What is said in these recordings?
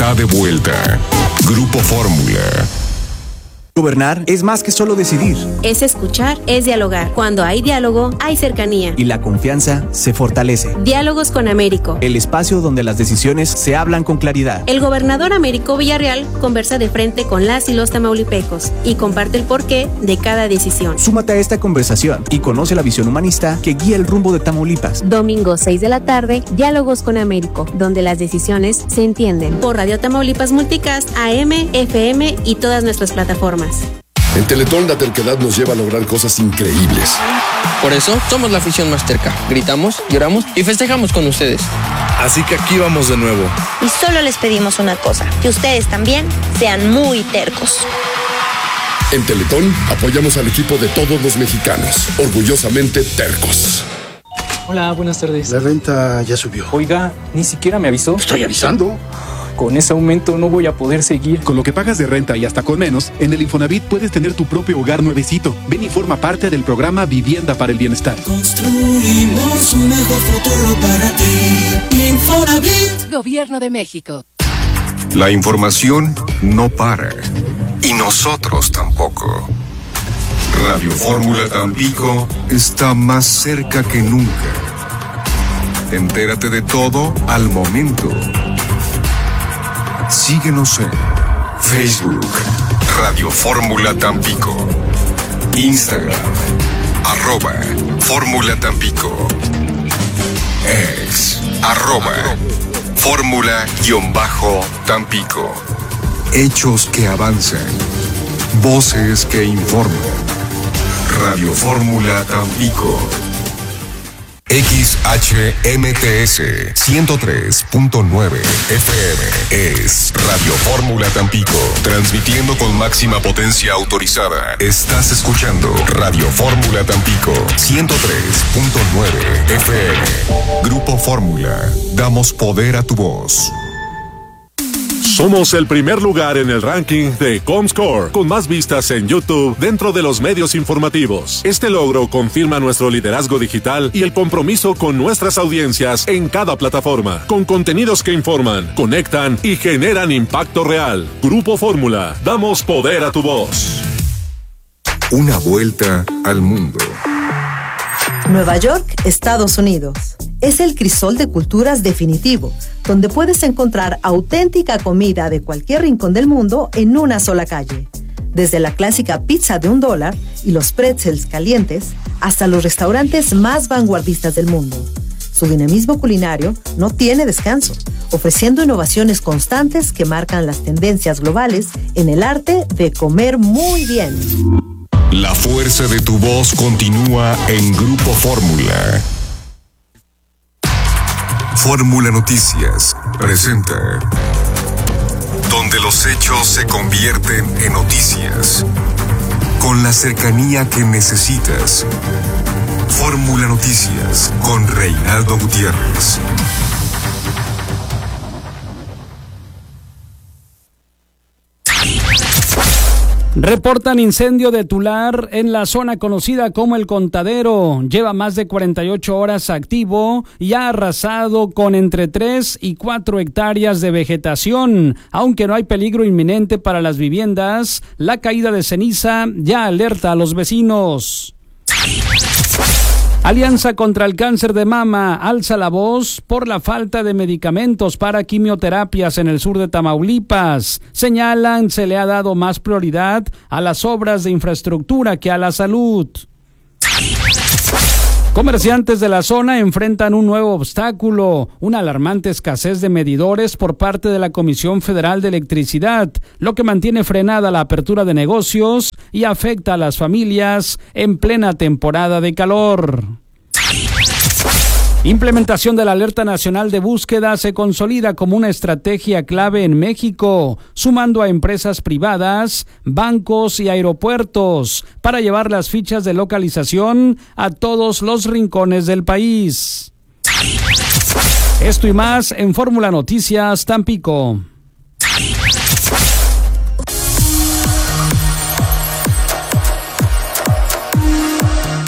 está de vuelta. Grupo Fórmula. Gobernar es más que solo decidir. Es escuchar, es dialogar. Cuando hay diálogo, hay cercanía. Y la confianza se fortalece. Diálogos con Américo. El espacio donde las decisiones se hablan con claridad. El gobernador Américo Villarreal conversa de frente con las y los tamaulipecos y comparte el porqué de cada decisión. Súmate a esta conversación y conoce la visión humanista que guía el rumbo de Tamaulipas. Domingo 6 de la tarde, Diálogos con Américo, donde las decisiones se entienden. Por Radio Tamaulipas Multicast, AM, FM y todas nuestras plataformas. En Teletón la terquedad nos lleva a lograr cosas increíbles. Por eso somos la afición más terca. Gritamos, lloramos y festejamos con ustedes. Así que aquí vamos de nuevo. Y solo les pedimos una cosa, que ustedes también sean muy tercos. En Teletón apoyamos al equipo de todos los mexicanos, orgullosamente tercos. Hola, buenas tardes. La renta ya subió. Oiga, ni siquiera me avisó. Estoy avisando. Con ese aumento no voy a poder seguir. Con lo que pagas de renta y hasta con menos, en el Infonavit puedes tener tu propio hogar nuevecito. Ven y forma parte del programa Vivienda para el Bienestar. Construimos un mejor futuro para ti. Infonavit. Gobierno de México. La información no para. Y nosotros tampoco. Radio Fórmula Tampico está más cerca que nunca. Entérate de todo al momento. Síguenos en Facebook, Radio Fórmula Tampico, Instagram, @Fórmula Tampico, X, @Fórmula_Tampico. Hechos que avanzan, voces que informan. Radio Fórmula Tampico. XHMTS 103.9 FM es Radio Fórmula Tampico, transmitiendo con máxima potencia autorizada. Estás escuchando Radio Fórmula Tampico 103.9 FM. Grupo Fórmula, damos poder a tu voz. Somos el primer lugar en el ranking de Comscore, con más vistas en YouTube dentro de los medios informativos. Este logro confirma nuestro liderazgo digital y el compromiso con nuestras audiencias en cada plataforma, con contenidos que informan, conectan y generan impacto real. Grupo Fórmula, damos poder a tu voz. Una vuelta al mundo. Nueva York, Estados Unidos. Es el crisol de culturas definitivo, donde puedes encontrar auténtica comida de cualquier rincón del mundo en una sola calle. Desde la clásica pizza de $1 y los pretzels calientes, hasta los restaurantes más vanguardistas del mundo. Su dinamismo culinario no tiene descanso, ofreciendo innovaciones constantes que marcan las tendencias globales en el arte de comer muy bien. La fuerza de tu voz continúa en Grupo Fórmula. Fórmula Noticias presenta, donde los hechos se convierten en noticias, con la cercanía que necesitas. Fórmula Noticias con Reinaldo Gutiérrez. Reportan incendio de tular en la zona conocida como El Contadero. Lleva más de 48 horas activo y ha arrasado con entre 3 y 4 hectáreas de vegetación. Aunque no hay peligro inminente para las viviendas, la caída de ceniza ya alerta a los vecinos. Alianza contra el Cáncer de Mama alza la voz por la falta de medicamentos para quimioterapias en el sur de Tamaulipas. Señalan, se le ha dado más prioridad a las obras de infraestructura que a la salud. Comerciantes de la zona enfrentan un nuevo obstáculo, una alarmante escasez de medidores por parte de la Comisión Federal de Electricidad, lo que mantiene frenada la apertura de negocios y afecta a las familias en plena temporada de calor. Implementación de la Alerta Nacional de Búsqueda se consolida como una estrategia clave en México, sumando a empresas privadas, bancos y aeropuertos para llevar las fichas de localización a todos los rincones del país. Esto y más en Fórmula Noticias Tampico.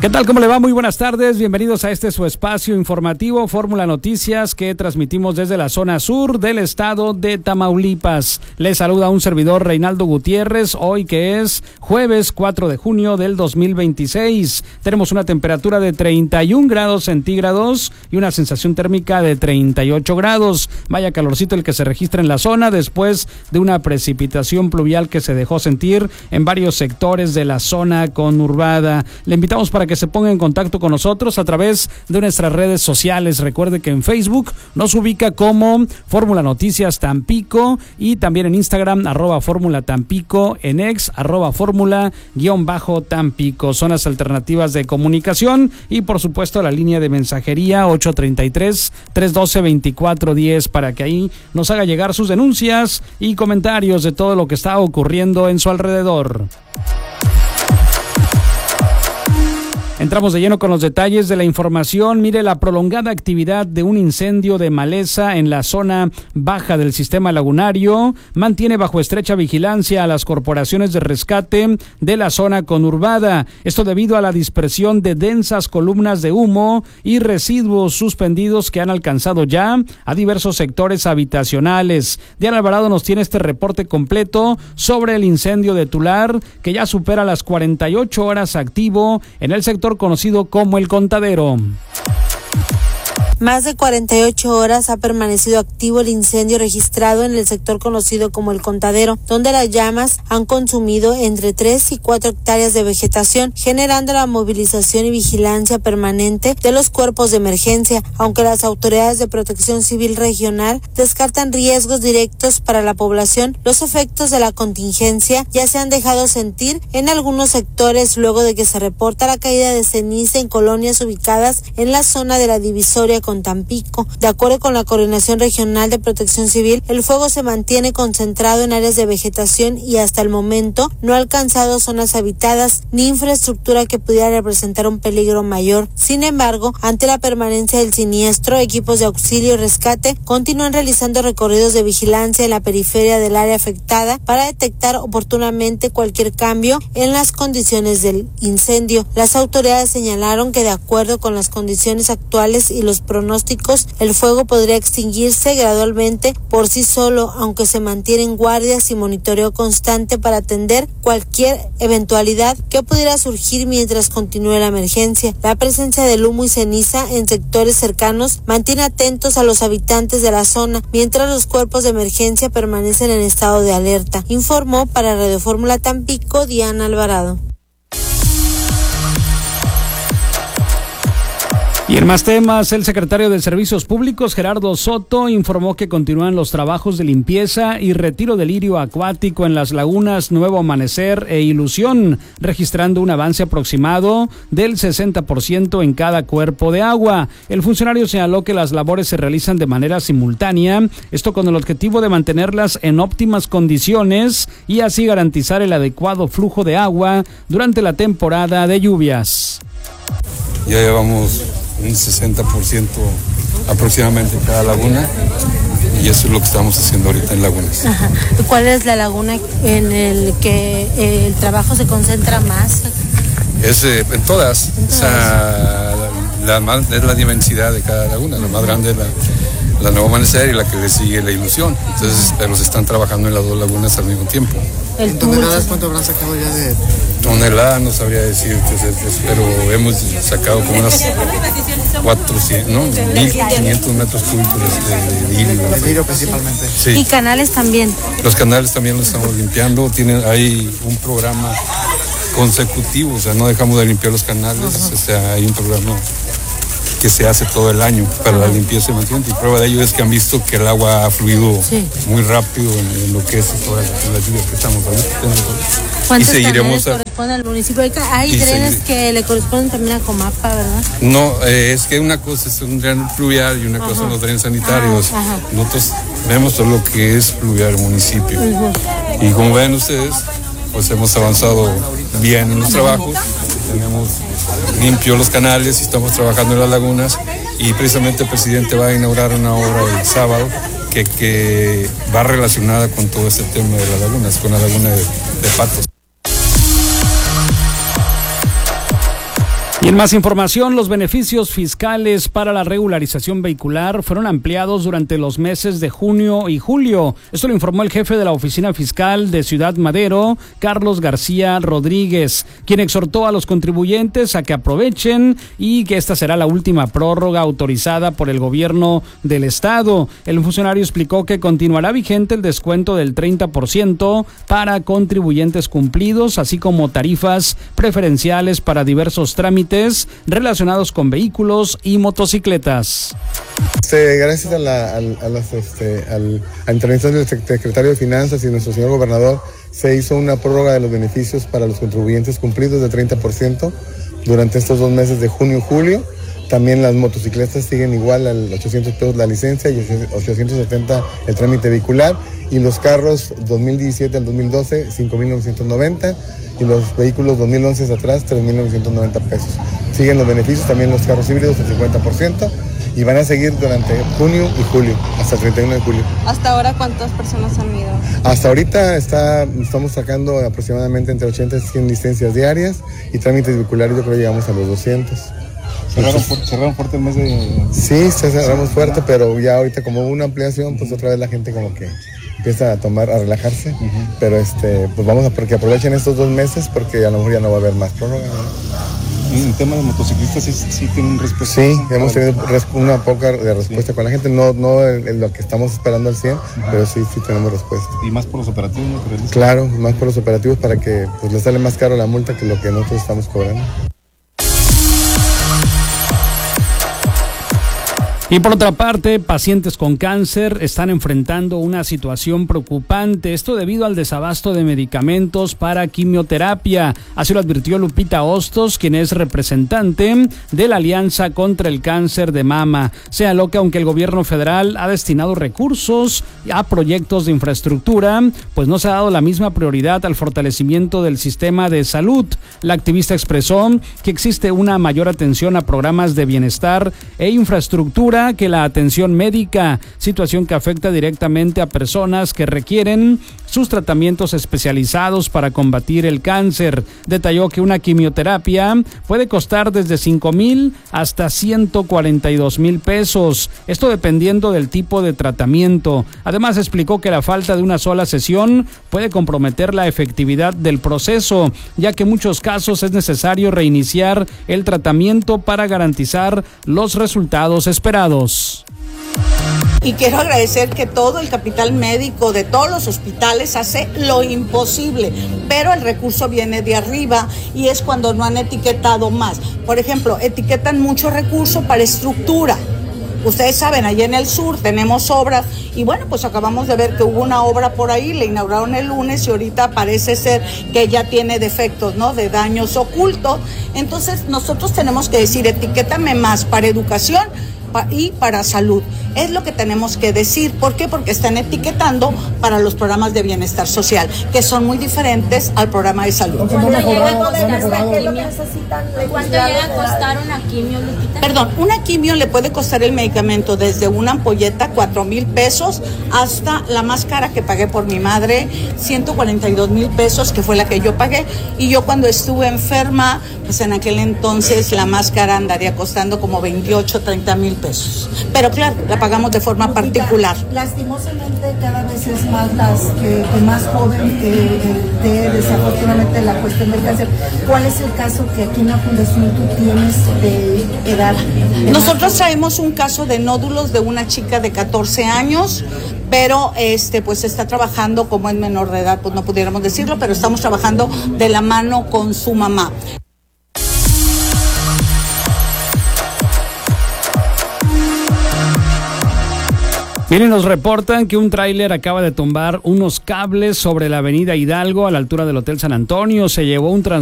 ¿Qué tal? ¿Cómo le va? Muy buenas tardes. Bienvenidos a este su espacio informativo, Fórmula Noticias, que transmitimos desde la zona sur del estado de Tamaulipas. Les saluda un servidor, Reinaldo Gutiérrez, hoy que es jueves 4 de junio del 2026. Tenemos una temperatura de 31 grados centígrados y una sensación térmica de 38 grados. Vaya calorcito el que se registra en la zona después de una precipitación pluvial que se dejó sentir en varios sectores de la zona conurbada. Le invitamos para que se ponga en contacto con nosotros a través de nuestras redes sociales. Recuerde que en Facebook nos ubica como Fórmula Noticias Tampico y también en Instagram @Fórmula Tampico, en X @Fórmula_Tampico. Son las alternativas de comunicación y por supuesto la línea de mensajería 833-312-2410 para que ahí nos haga llegar sus denuncias y comentarios de todo lo que está ocurriendo en su alrededor. Entramos de lleno con los detalles de la información. Mire, la prolongada actividad de un incendio de maleza en la zona baja del sistema lagunario mantiene bajo estrecha vigilancia a las corporaciones de rescate de la zona conurbada. Esto debido a la dispersión de densas columnas de humo y residuos suspendidos que han alcanzado ya a diversos sectores habitacionales. Diana Alvarado nos tiene este reporte completo sobre el incendio de Tular, que ya supera las 48 horas activo en el sector conocido como El Contadero. Más de 48 horas ha permanecido activo el incendio registrado en el sector conocido como El Contadero, donde las llamas han consumido entre 3 y 4 hectáreas de vegetación, generando la movilización y vigilancia permanente de los cuerpos de emergencia, aunque las autoridades de Protección Civil Regional descartan riesgos directos para la población. Los efectos de la contingencia ya se han dejado sentir en algunos sectores luego de que se reporta la caída de ceniza en colonias ubicadas en la zona de la divisoria con Tampico. De acuerdo con la Coordinación Regional de Protección Civil, el fuego se mantiene concentrado en áreas de vegetación y hasta el momento no ha alcanzado zonas habitadas ni infraestructura que pudiera representar un peligro mayor. Sin embargo, ante la permanencia del siniestro, equipos de auxilio y rescate continúan realizando recorridos de vigilancia en la periferia del área afectada para detectar oportunamente cualquier cambio en las condiciones del incendio. Las autoridades señalaron que de acuerdo con las condiciones actuales y los pronósticos, el fuego podría extinguirse gradualmente por sí solo, aunque se mantienen guardias y monitoreo constante para atender cualquier eventualidad que pudiera surgir mientras continúe la emergencia. La presencia del humo y ceniza en sectores cercanos mantiene atentos a los habitantes de la zona, mientras los cuerpos de emergencia permanecen en estado de alerta. Informó para Radio Fórmula Tampico, Diana Alvarado. Y en más temas, el secretario de Servicios Públicos, Gerardo Soto, informó que continúan los trabajos de limpieza y retiro del lirio acuático en las lagunas Nuevo Amanecer e Ilusión, registrando un avance aproximado del 60% en cada cuerpo de agua. El funcionario señaló que las labores se realizan de manera simultánea, esto con el objetivo de mantenerlas en óptimas condiciones y así garantizar el adecuado flujo de agua durante la temporada de lluvias. Ya llevamos un 60% aproximadamente en cada laguna y eso es lo que estamos haciendo ahorita en lagunas. Ajá. ¿Cuál es la laguna en el que el trabajo se concentra más? Es en todas. O sea, es la diversidad de cada laguna. La más grande es la Nuevo Amanecer y la que le sigue la Ilusión. Entonces, pero se están trabajando en las dos lagunas al mismo tiempo. ¿En toneladas cuánto habrán sacado ya de...? Toneladas no sabría decir, pero hemos sacado como unas 400, ¿no? 1.500 metros cúbicos de lirio. De lirio principalmente. Sí. Y canales también. Los canales también los estamos limpiando. Hay un programa consecutivo, o sea, no dejamos de limpiar los canales. O sea, hay un programa que se hace todo el año para la limpieza y mantenimiento. Y prueba de ello es que han visto que el agua ha fluido muy rápido en lo que es todas las lluvias que estamos hablando. ¿Cuántos drenes corresponden al municipio? Hay drenes que le corresponden también a Comapa, ¿verdad? No, es que una cosa es un dren fluvial y una cosa son los drenes sanitarios. Nosotros vemos todo lo que es fluvial el municipio. Y como ven ustedes, pues hemos avanzado bien en los trabajos. Tenemos limpio los canales y estamos trabajando en las lagunas y precisamente el presidente va a inaugurar una obra el sábado que va relacionada con todo este tema de las lagunas, con la laguna de Patos. Y en más información, los beneficios fiscales para la regularización vehicular fueron ampliados durante los meses de junio y julio. Esto lo informó el jefe de la Oficina Fiscal de Ciudad Madero, Carlos García Rodríguez, quien exhortó a los contribuyentes a que aprovechen y que esta será la última prórroga autorizada por el gobierno del estado. El funcionario explicó que continuará vigente el descuento del 30% para contribuyentes cumplidos, así como tarifas preferenciales para diversos trámites relacionados con vehículos y motocicletas. Gracias a la intervención del secretario de Finanzas y nuestro señor gobernador, se hizo una prórroga de los beneficios para los contribuyentes cumplidos de 30% durante estos 2 meses de junio y julio. También las motocicletas siguen igual al 800 pesos la licencia y 870 el trámite vehicular. Y los carros 2017 al 2012, 5,990. Y los vehículos 2011 hacia atrás, 3,990 pesos. Siguen los beneficios, también los carros híbridos al 50%. Y van a seguir durante junio y julio, hasta el 31 de julio. ¿Hasta ahora cuántas personas han ido? Hasta ahorita estamos sacando aproximadamente entre 80 y 100 licencias diarias. Y trámites vehiculares yo creo que llegamos a los 200. ¿Cerraron fuerte el mes de...? Sí, cerramos fuerte, pero ya ahorita como hubo una ampliación, pues otra vez la gente como que empieza a relajarse, pero pues vamos a que aprovechen estos 2 meses porque a lo mejor ya no va a haber más prórroga, ¿no? En el tema de motociclistas sí tienen respuesta. Sí, hemos tenido una poca de respuesta con la gente, no en lo que estamos esperando al 100, pero sí tenemos respuesta. ¿Y más por los operativos, no? Claro, más por los operativos para que pues les sale más caro la multa que lo que nosotros estamos cobrando. Y por otra parte, pacientes con cáncer están enfrentando una situación preocupante, esto debido al desabasto de medicamentos para quimioterapia. Así lo advirtió Lupita Hostos, quien es representante de la Alianza contra el Cáncer de Mama. Señaló que aunque el gobierno federal ha destinado recursos a proyectos de infraestructura, pues no se ha dado la misma prioridad al fortalecimiento del sistema de salud. La activista expresó que existe una mayor atención a programas de bienestar e infraestructura que la atención médica, situación que afecta directamente a personas que requieren sus tratamientos especializados para combatir el cáncer. Detalló que una quimioterapia puede costar desde 5,000 hasta 142,000 pesos, esto dependiendo del tipo de tratamiento. Además explicó que la falta de una sola sesión puede comprometer la efectividad del proceso, ya que en muchos casos es necesario reiniciar el tratamiento para garantizar los resultados esperados. Y quiero agradecer que todo el capital médico de todos los hospitales hace lo imposible, pero el recurso viene de arriba y es cuando no han etiquetado más. Por ejemplo, etiquetan mucho recurso para estructura. Ustedes saben, allá en el sur tenemos obras y bueno, pues acabamos de ver que hubo una obra por ahí, la inauguraron el lunes y ahorita parece ser que ya tiene defectos, ¿no? De daños ocultos. Entonces nosotros tenemos que decir, etiquétame más para educación y para salud. Es lo que tenemos que decir. ¿Por qué? Porque están etiquetando para los programas de bienestar social, que son muy diferentes al programa de salud. ¿Cuánto llega a costar una quimio, Lupita? Perdón, una quimio le puede costar el medicamento desde una ampolleta, 4,000 pesos, hasta la más cara que pagué por mi madre, 142,000 pesos, que fue la que yo pagué. Y yo cuando estuve enferma, pues en aquel entonces la más cara andaría costando como 28, 30,000 pesos. Pero claro, la pagamos de forma particular. Lastimosamente cada vez es más que más joven que desafortunadamente la cuestión del cáncer. ¿Cuál es el caso que aquí en la fundación tú tienes de edad? Nosotros traemos un caso de nódulos de una chica de 14 años, pero pues está trabajando como es menor de edad, pues no pudiéramos decirlo, pero estamos trabajando de la mano con su mamá. Miren, nos reportan que un tráiler acaba de tumbar unos cables sobre la avenida Hidalgo a la altura del Hotel San Antonio. Se llevó un transporte